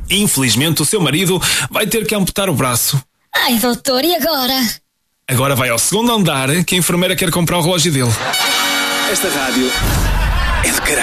Infelizmente, o seu marido vai ter que amputar o braço. Ai, doutor, e agora? Agora vai ao segundo andar que a enfermeira quer comprar o relógio dele. Esta rádio é de caralho.